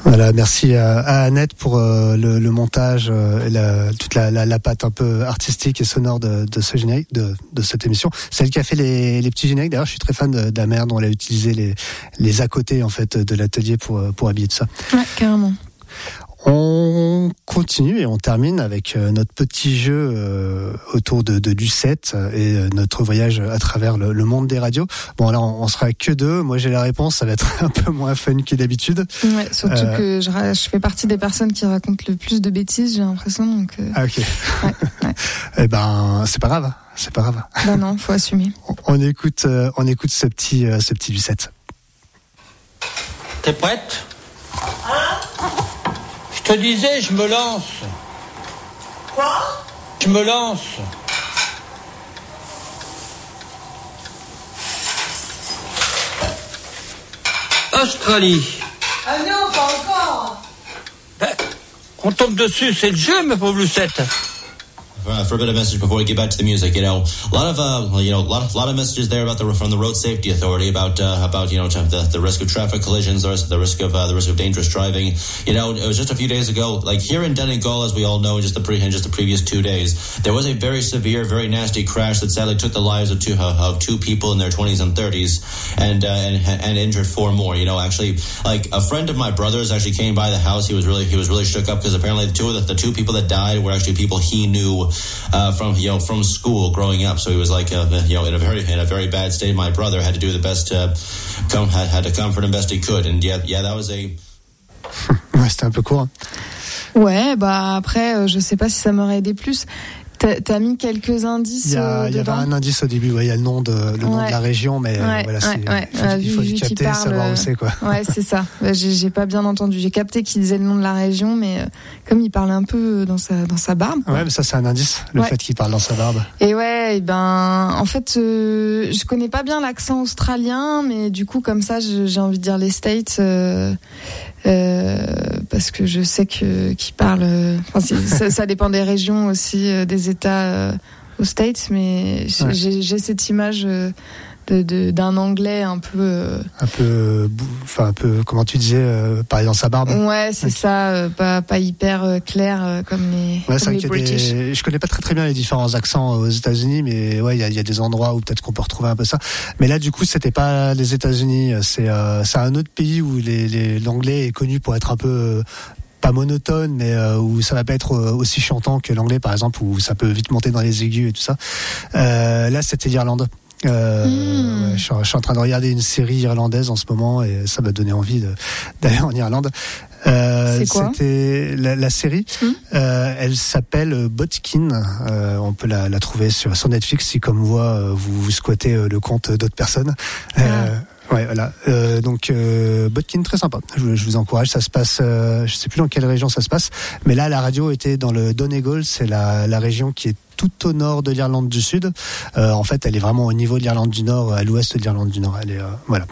Voilà, merci à Annette pour le montage et toute la patte un peu artistique et sonore de ce générique, de cette émission. C'est elle qui a fait les petits génériques. D'ailleurs, je suis très fan de la manière dont elle a utilisé les à côté en fait de l'atelier pour habiller tout ça. Ouais, carrément. On continue et on termine avec notre petit jeu autour de Lucette et notre voyage à travers le monde des radios. Bon, là, on sera que deux. Moi, j'ai la réponse. Ça va être un peu moins fun que d'habitude. Ouais, surtout que je fais partie des personnes qui racontent le plus de bêtises, j'ai l'impression. Donc, Ah, ok. Ouais. Eh ben, c'est pas grave. C'est pas grave. Bah non, faut assumer. On écoute ce petit Lucette. T'es prête? Je te disais, je me lance. Quoi? Je me lance. Australie. Ah non, pas encore. Ben, on tombe dessus, c'est le jeu, ma pauvre Lucette. For a bit of message before we get back to the music, a lot of messages there from the Road Safety Authority about the risk of traffic collisions, the risk of dangerous driving. It was just a few days ago, like here in Donegal, as we all know, just the previous 2 days, there was a very severe, very nasty crash that sadly took the lives of two people in their 20s and 30s, and injured 4 more. Actually, like a friend of my brother's actually came by the house. He was really shook up because apparently the two people that died were actually people he knew from school growing up. So he was like in a very bad state. My brother had to do the best had to comfort him best he could, and yeah that was a Ouais, c'était un peu court. Ouais, bah après, je sais pas si ça m'aurait aidé plus. T'as mis quelques indices. Il y avait un indice au début. Il y a le nom de la région, mais voilà, il faut capter, savoir où c'est quoi. Ouais, c'est ça. J'ai pas bien entendu. J'ai capté qu'il disait le nom de la région, mais comme il parlait un peu dans sa barbe. Ouais, mais ça c'est un indice, le fait qu'il parle dans sa barbe. Et ouais, en fait, je connais pas bien l'accent australien, mais du coup comme ça, j'ai envie de dire les States. Parce que je sais qu'ils parlent. Ça dépend des régions aussi, des États aux States, mais j'ai cette image d'un anglais un peu comment tu disais, parler dans sa barbe. Ouais, c'est ça, pas hyper clair comme les British. Je connais pas très bien les différents accents aux États-Unis, mais ouais, il y a des endroits où peut-être qu'on peut retrouver un peu ça. Mais là, du coup, c'était pas les États-Unis, c'est un autre pays où l'anglais est connu pour être un peu pas monotone, mais où ça va pas être aussi chantant que l'anglais, par exemple, où ça peut vite monter dans les aigus et tout ça. Là, c'était l'Irlande. Ouais, je suis en train de regarder une série irlandaise en ce moment et ça m'a donné envie d'aller en Irlande. C'est quoi? C'était la série. Elle s'appelle Botkin. On peut la trouver sur Netflix si, comme moi, vous squattez le compte d'autres personnes. Ouais, voilà. Donc Botkin, très sympa. Je vous encourage. Ça se passe, je sais plus dans quelle région ça se passe, mais là la radio était dans le Donegal, c'est la région qui est tout au nord de l'Irlande du Sud. En fait, elle est vraiment au niveau de l'Irlande du Nord, à l'ouest de l'Irlande du Nord. Elle est voilà.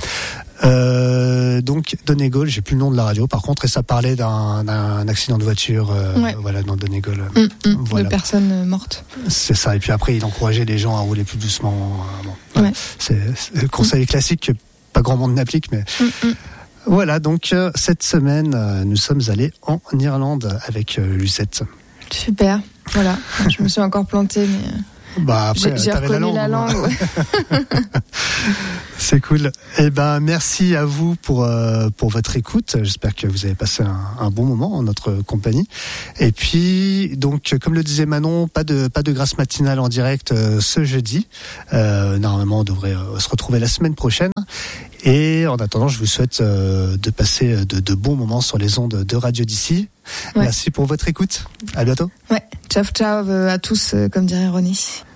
Donc Donegal, j'ai plus le nom de la radio par contre, et ça parlait d'un accident de voiture, voilà, dans Donegal. Voilà. De personnes mortes. C'est ça. Et puis après, il encourageait les gens à rouler plus doucement. Voilà. C'est le conseil classique que pas grand monde n'applique, mais voilà. Donc cette semaine, nous sommes allés en Irlande avec Lucette. Super. Voilà. Je me suis encore plantée, mais après, j'ai reconnu la langue. Ouais. C'est cool. Eh ben, merci à vous pour votre écoute. J'espère que vous avez passé un bon moment en notre compagnie. Et puis, donc, comme le disait Manon, pas de grâce matinale en direct ce jeudi. Normalement, on devrait se retrouver la semaine prochaine. Et en attendant, je vous souhaite de passer de bons moments sur les ondes de Radio d'ici. Ouais. Merci pour votre écoute. À bientôt. Ouais. Ciao à tous, comme dirait Ronnie.